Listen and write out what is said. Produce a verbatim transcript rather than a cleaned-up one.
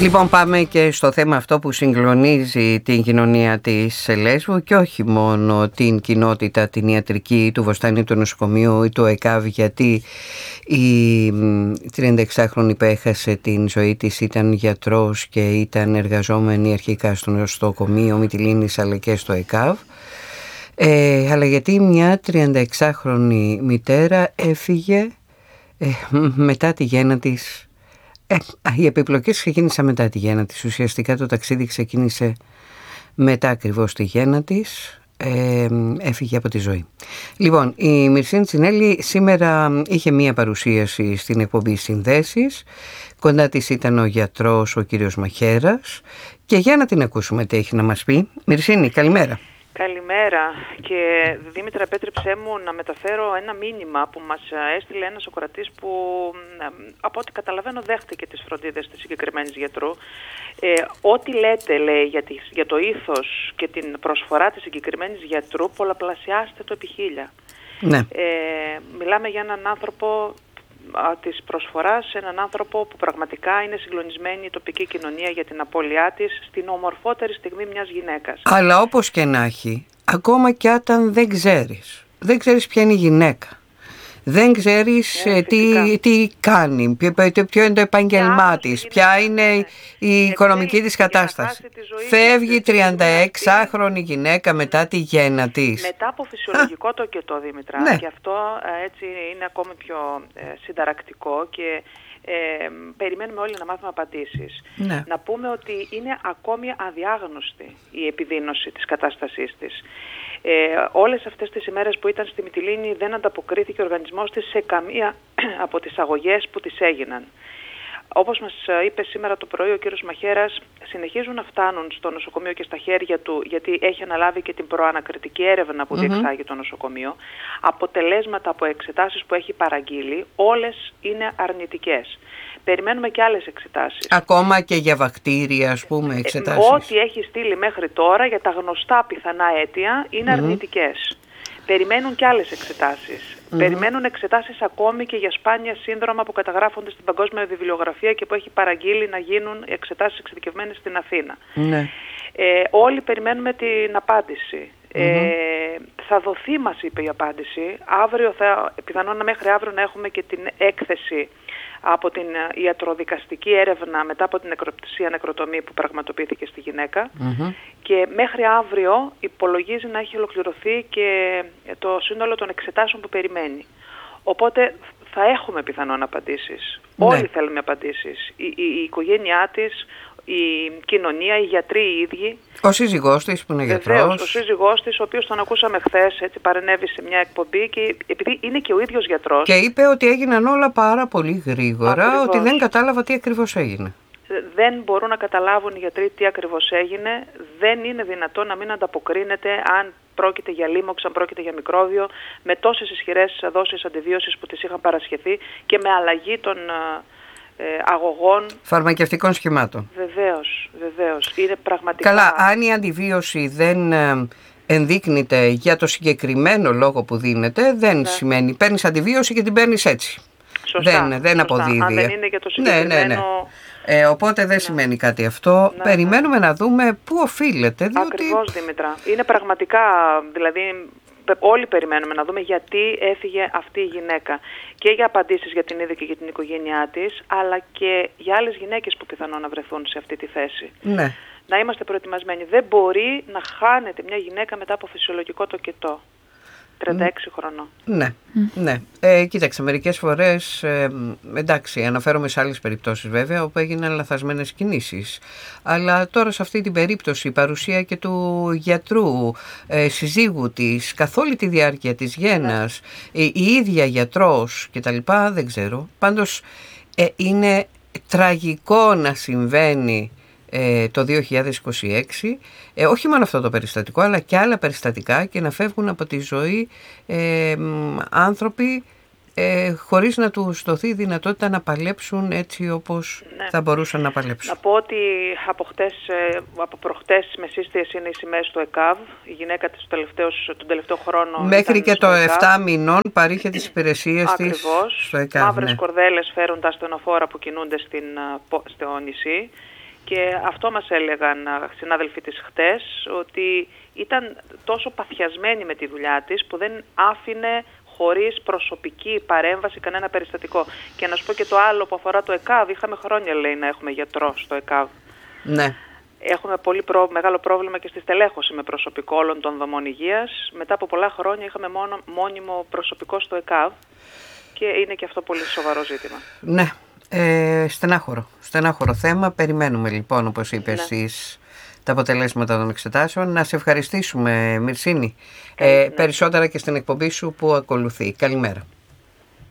Λοιπόν, πάμε και στο θέμα αυτό που συγκλονίζει την κοινωνία της Λέσβου και όχι μόνο την κοινότητα, την ιατρική του Βοστάνη, του νοσοκομείου ή του ΕΚΑΒ, γιατί η τριανταεξάχρονη που έχασε την ζωή της ήταν γιατρός και ήταν εργαζόμενη αρχικά στο νοσοκομείο Μυτιλήνης αλλά και στο ΕΚΑΒ. Ε, αλλά γιατί μια τριανταεξάχρονη μητέρα έφυγε ε, μετά τη γέννα της. Ε, οι επιπλοκές ξεκίνησαν μετά τη γέννα της. Ουσιαστικά το ταξίδι ξεκίνησε μετά ακριβώς τη γέννα της. Ε, έφυγε από τη ζωή. Λοιπόν, η Μυρσίνη Τσινέλη σήμερα είχε μία παρουσίαση στην εκπομπή Συνδέσεις. Κοντά της ήταν ο γιατρός, ο κύριος Μαχαίρας. Και για να την ακούσουμε τι έχει να μας πει. Μυρσίνη, καλημέρα. Καλημέρα και Δήμητρα, επέτρεψέ μου να μεταφέρω ένα μήνυμα που μας έστειλε ένας ακροατής που από ό,τι καταλαβαίνω δέχτηκε τις φροντίδες της συγκεκριμένης γιατρού. Ε, ό,τι λέτε, λέει, για, τη, για το ήθος και την προσφορά της συγκεκριμένης γιατρού, πολλαπλασιάστε το επί χίλια. Ναι. Ε, μιλάμε για έναν άνθρωπο της προσφοράς, έναν άνθρωπο που πραγματικά είναι συγκλονισμένη η τοπική κοινωνία για την απώλειά της στην ομορφότερη στιγμή μιας γυναίκας. Αλλά όπως και να έχει, ακόμα και όταν δεν ξέρεις, δεν ξέρεις ποια είναι η γυναίκα, δεν ξέρεις ε, τι, τι κάνει, ποιο, ποιο είναι το επάγγελμά της, ποια είναι η, η οικονομική της κατάσταση. Φεύγει τριανταεξάχρονη γυναίκα μετά τη γέννα της. Μετά από φυσιολογικό το κετό, Δήμητρα, ναι. Και αυτό έτσι είναι ακόμη πιο ε, συνταρακτικό και ε, περιμένουμε όλοι να μάθουμε απαντήσεις. Ναι. Να πούμε ότι είναι ακόμη αδιάγνωστη η επιδείνωση της κατάστασής της. Ε, όλες αυτές τις ημέρες που ήταν στη Μυτιλήνη δεν ανταποκρίθηκε ο οργανισμός της σε καμία από τις αγωγές που της έγιναν. Όπως μας είπε σήμερα το πρωί ο κύριος Μαχαίρας, συνεχίζουν να φτάνουν στο νοσοκομείο και στα χέρια του, γιατί έχει αναλάβει και την προανακριτική έρευνα που mm-hmm. διεξάγει το νοσοκομείο. Αποτελέσματα από εξετάσεις που έχει παραγγείλει, όλες είναι αρνητικές. Περιμένουμε και άλλες εξετάσεις. Ακόμα και για βακτήρια, ας πούμε, εξετάσεις. Ε, ό,τι έχει στείλει μέχρι τώρα για τα γνωστά πιθανά αίτια είναι mm-hmm. αρνητικές. Περιμένουν και άλλες εξετάσεις. Mm-hmm. Περιμένουν εξετάσεις ακόμη και για σπάνια σύνδρομα που καταγράφονται στην Παγκόσμια Βιβλιογραφία και που έχει παραγγείλει να γίνουν εξετάσεις εξειδικευμένες στην Αθήνα. Mm-hmm. Ε, όλοι περιμένουμε την απάντηση. Mm-hmm. Ε, θα δοθεί, μας είπε, η απάντηση. Αύριο θα, πιθανόν μέχρι αύριο να έχουμε και την έκθεση από την ιατροδικαστική έρευνα μετά από την νεκροπτυσία νεκροτομή που πραγματοποιήθηκε στη γυναίκα mm-hmm. και μέχρι αύριο υπολογίζει να έχει ολοκληρωθεί και το σύνολο των εξετάσεων που περιμένει. Οπότε θα έχουμε πιθανόν απαντήσεις. Ναι. Όλοι θέλουμε απαντήσεις. Η, η, η οικογένειά της, η κοινωνία, οι γιατροί οι ίδιοι. Ο σύζυγός της που είναι γιατρός. Βεβαίως, ο σύζυγός της, ο οποίος τον ακούσαμε χθες, έτσι παρενέβη σε μια εκπομπή και επειδή είναι και ο ίδιος γιατρός. Και είπε ότι έγιναν όλα πάρα πολύ γρήγορα, ακριβώς. Ότι δεν κατάλαβα τι ακριβώς έγινε. Δεν μπορούν να καταλάβουν οι γιατροί τι ακριβώς έγινε. Δεν είναι δυνατόν να μην ανταποκρίνεται αν πρόκειται για λίμωξ, αν πρόκειται για μικρόβιο, με τόσες ισχυρές δόσεις αντιβίωσης που τις είχαν παρασχεθεί και με αλλαγή των ε, αγωγών. Φαρμακευτικών σχημάτων. Βεβαίως, βεβαίως. Είναι πραγματικά. Καλά, αν η αντιβίωση δεν ε, ενδείκνυται για το συγκεκριμένο λόγο που δίνεται, δεν ναι. σημαίνει. Παίρνεις αντιβίωση και την παίρνεις έτσι. Σωστά, δεν, δεν σωστά. αποδίδει. Αν δεν είναι για το συγκεκριμένο. Ναι, ναι, ναι. Ε, οπότε δεν ναι. σημαίνει κάτι αυτό. Ναι, περιμένουμε ναι. να δούμε πού οφείλεται. Διότι... Ακριβώς, Δήμητρα. Είναι πραγματικά, δηλαδή όλοι περιμένουμε να δούμε γιατί έφυγε αυτή η γυναίκα. Και για απαντήσεις για την ίδια και για την οικογένειά της, αλλά και για άλλες γυναίκες που πιθανόν να βρεθούν σε αυτή τη θέση. Ναι. Να είμαστε προετοιμασμένοι. Δεν μπορεί να χάνεται μια γυναίκα μετά από φυσιολογικό τοκετό. τριάντα έξι χρονών. Ναι, mm. ναι. Ε, κοίταξε, μερικές φορές, ε, εντάξει, αναφέρομαι σε άλλες περιπτώσεις βέβαια, όπου έγιναν λαθασμένες κινήσεις. Αλλά τώρα σε αυτή την περίπτωση, η παρουσία και του γιατρού, ε, συζύγου της, καθ' όλη τη διάρκεια της γέννας, mm. ε, η ίδια γιατρός κτλ, δεν ξέρω. Πάντως, ε, είναι τραγικό να συμβαίνει το δύο χιλιάδες είκοσι έξι, ε, όχι μόνο αυτό το περιστατικό αλλά και άλλα περιστατικά και να φεύγουν από τη ζωή ε, άνθρωποι ε, χωρίς να τους δοθεί η δυνατότητα να παλέψουν έτσι όπως ναι. θα μπορούσαν να παλέψουν. Να πω ότι από, χτες, από προχτές μεσίστιες είναι οι σημαίες του ΕΚΑΒ. Η γυναίκα της τον τελευταίο χρόνο μέχρι και το επτά μηνών παρήχε τις υπηρεσίες της στο ΕΚΑΒ. Μαύρες ναι. κορδέλες φέρουν τα ασθενοφόρα που κινούνται στην, στο νησί. Και αυτό μας έλεγαν συνάδελφοι της χτες, ότι ήταν τόσο παθιασμένη με τη δουλειά της που δεν άφηνε χωρίς προσωπική παρέμβαση κανένα περιστατικό. Και να σου πω και το άλλο που αφορά το ΕΚΑΒ, είχαμε χρόνια λέει να έχουμε γιατρό στο ΕΚΑΒ. Ναι. Έχουμε πολύ προ... μεγάλο πρόβλημα και στη στελέχωση με προσωπικό όλων των δομών υγείας. Μετά από πολλά χρόνια είχαμε μόνο μόνιμο προσωπικό στο ΕΚΑΒ και είναι και αυτό πολύ σοβαρό ζήτημα. Ναι, ε, στενάχωρο. Στενάχωρο θέμα. Περιμένουμε λοιπόν, όπως είπες, ναι. εσείς, τα αποτελέσματα των εξετάσεων. Να σε ευχαριστήσουμε, Μυρσίνη, ε, ναι. περισσότερα και στην εκπομπή σου που ακολουθεί. Καλημέρα.